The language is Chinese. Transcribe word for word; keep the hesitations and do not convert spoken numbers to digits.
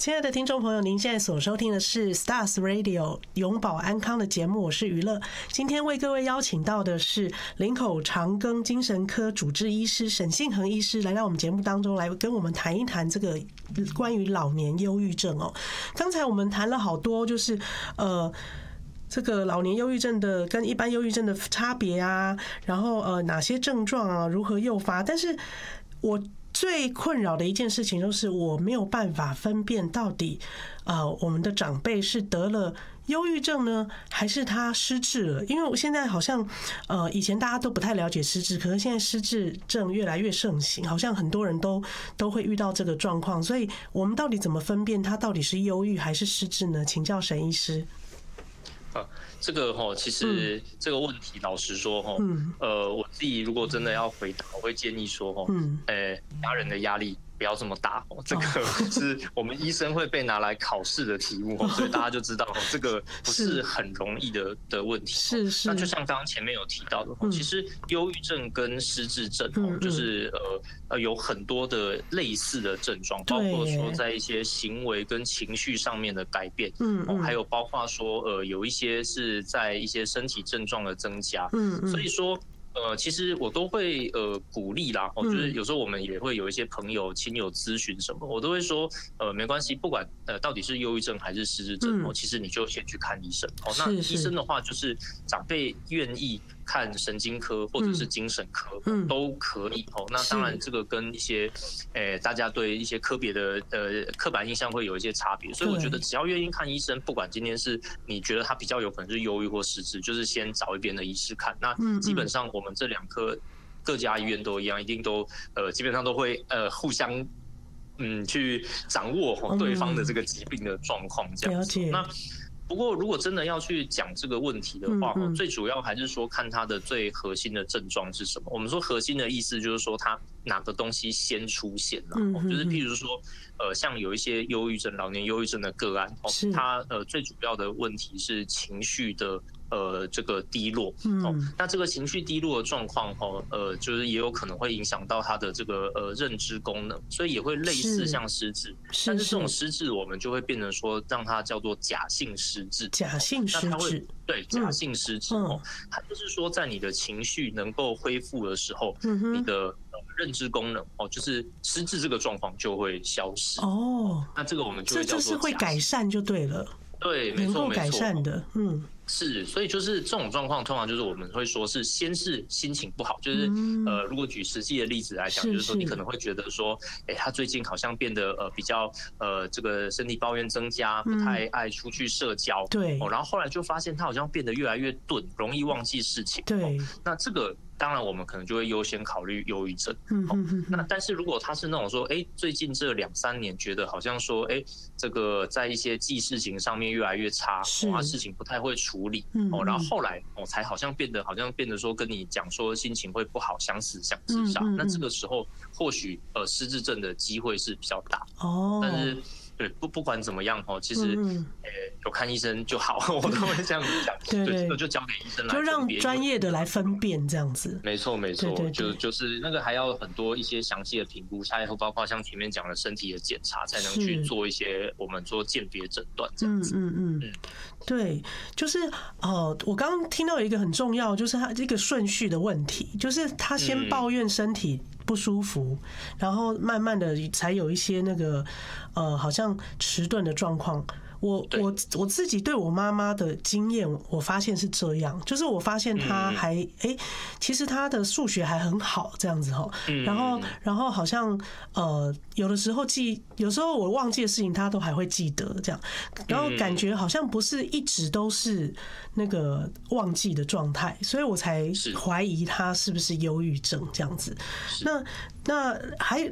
亲爱的听众朋友，您现在所收听的是 Stars Radio 永保安康的节目，我是娱乐。今天为各位邀请到的是林口长庚精神科主治医师沈信衡医师，来到我们节目当中来跟我们谈一谈这个关于老年忧郁症哦。刚才我们谈了好多，就是呃。这个老年忧郁症的跟一般忧郁症的差别啊，然后呃哪些症状啊，如何诱发？但是我最困扰的一件事情就是我没有办法分辨到底呃我们的长辈是得了忧郁症呢，还是他失智了？因为我现在好像呃以前大家都不太了解失智，可是现在失智症越来越盛行，好像很多人都都会遇到这个状况，所以我们到底怎么分辨他到底是忧郁还是失智呢？请教沈医师。 啊，这个哈，其实这个问题，老实说哈，呃，我自己如果真的要回答，我会建议说哈，呃，家人的压力不要这么大哦，这个是我们医生会被拿来考试的题目，所以大家就知道这个不是很容易的的问题。 是是。 那就像刚刚前面有提到的，其实忧郁症跟失智症哦，就是呃呃有很多的类似的症状，包括说在一些行为跟情绪上面的改变，嗯，还有包括说呃有一些是在一些身体症状的增加，嗯，所以说。呃，其实我都会呃鼓励啦，哦，就是有时候我们也会有一些朋友、亲友咨询什么，我都会说，呃，没关系，不管呃到底是忧郁症还是失智症，哦，其实你就先去看医生。哦，那医生的话就是长辈愿意看神经科或者是精神科都可以。哦，那当然这个跟一些，诶大家对一些科别的呃刻板印象会有一些差别，所以我觉得只要愿意看医生，不管今天是你觉得他比较有可能是忧郁或失智，就是先找一边的医师看。那基本上我们这两科各家医院都一样，一定都呃基本上都会呃互相嗯去掌握对方的这个疾病的状况这样子。那不过如果真的要去讲这个问题的话，最主要还是说看它的最核心的症状是什么。我们说核心的意思就是说它哪个东西先出现了，就是譬如说呃像有一些忧郁症、老年忧郁症的个案，它呃最主要的问题是情绪的。呃，这个低落，哦，那这个情绪低落的状况，哈，呃，就是也有可能会影响到他的这个呃认知功能，所以也会类似像失智，但是这种失智我们就会变成说让它叫做假性失智， 假性失智， 对，假性失智哦，它就是说在你的情绪能够恢复的时候，你的认知功能哦，就是失智这个状况就会消失哦，那这个我们就会叫做这就是会改善就对了， 对，没错， 能够改善的，嗯。 是，所以就是这种状况，通常就是我们会说是先是心情不好，就是呃，如果举实际的例子来讲，就是说你可能会觉得说，哎，他最近好像变得呃比较呃这个身体抱怨增加，不太爱出去社交， 对， 哦，然后后来就发现他好像变得越来越钝，容易忘记事情， 对， 那这个。当然，我们可能就会优先考虑忧郁症。嗯嗯嗯。那但是如果他是那种说，哎，最近这两三年觉得好像说，哎，这个在一些记事情上面越来越差，哦，事情不太会处理，哦，然后后来哦才好像变得好像变得说跟你讲说心情会不好，想死想自杀。那这个时候或许呃失智症的机会是比较大。哦。但是。对，不不管怎么样哦，其实，嗯呃，有看医生就好，我都会这样子讲。对，这个就交给医生来分辨， 就让专业的来分辨这样子。 没错，没错，就就是那个还要很多一些详细的评估，还有包括像前面讲的身体的检查，才能去做一些我们做鉴别诊断这样子。嗯嗯嗯， 对，就是呃，我刚刚听到一个很重要，就是他这个顺序的问题，就是他先抱怨身体不舒服，然后慢慢的才有一些那个呃，好像迟钝的状况。我我我自己对我妈妈的经验，我发现是这样，就是我发现她还哎、欸，其实她的数学还很好这样子哈，然后然后好像呃有的时候记，有时候我忘记的事情她都还会记得这样，然后感觉好像不是一直都是那个忘记的状态，所以我才怀疑她是不是忧郁症这样子。那那还